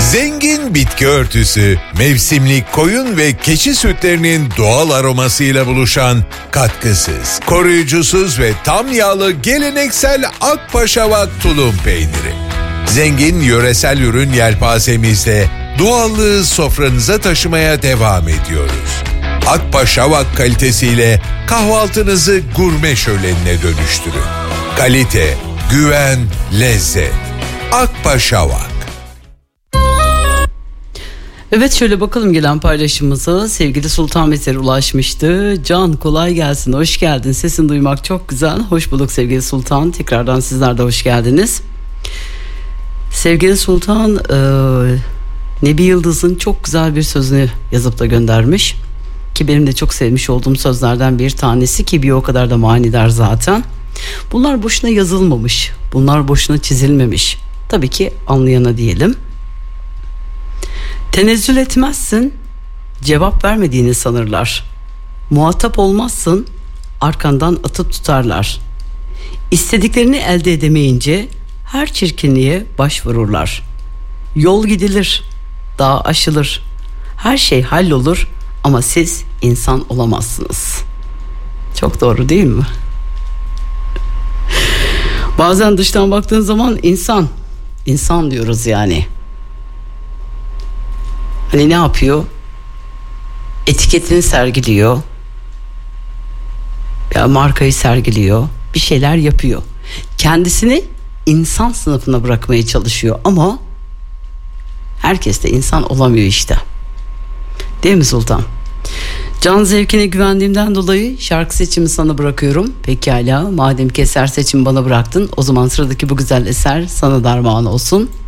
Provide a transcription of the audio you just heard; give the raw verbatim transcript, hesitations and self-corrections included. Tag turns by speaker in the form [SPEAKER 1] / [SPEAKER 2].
[SPEAKER 1] Zengin bitki örtüsü, mevsimlik koyun ve keçi sütlerinin doğal aromasıyla buluşan katkısız, koruyucusuz ve tam yağlı geleneksel Akpaşavak tulum peyniri. Zengin yöresel ürün yelpazemizle doğallığı sofranıza taşımaya devam ediyoruz. Akpaşavak kalitesiyle kahvaltınızı gurme şölenine dönüştürün. Kalite, güven, lezzet. Akpaşavak.
[SPEAKER 2] Evet, şöyle bakalım gelen paylaşımımıza. Sevgili Sultan Meser ulaşmıştı. Can, kolay gelsin, hoş geldin. Sesini duymak çok güzel. Hoş bulduk sevgili Sultan. Tekrardan sizler de hoş geldiniz. Sevgili Sultan e, Nebi Yıldız'ın çok güzel bir sözünü yazıp da göndermiş. Ki benim de çok sevmiş olduğum sözlerden bir tanesi, ki bir o kadar da manidar zaten. Bunlar boşuna yazılmamış. Bunlar boşuna çizilmemiş. Tabii ki anlayana diyelim. Tenezzül etmezsin, cevap vermediğini sanırlar. Muhatap olmazsın, arkandan atıp tutarlar. İstediklerini elde edemeyince her çirkinliğe başvururlar. Yol gidilir, dağ aşılır, her şey hallolur ama siz insan olamazsınız. Çok doğru değil mi? Bazen dıştan baktığın zaman insan, insan diyoruz yani. Hani ne yapıyor? Etiketini sergiliyor. Ya markayı sergiliyor. Bir şeyler yapıyor. Kendisini insan sınıfına bırakmaya çalışıyor ama herkes de insan olamıyor işte. Değil mi Sultan? Can zevkine güvendiğimden dolayı şarkı seçimi sana bırakıyorum. Pekala, madem ki eser seçimi bana bıraktın, o zaman sıradaki bu güzel eser sana darman olsun.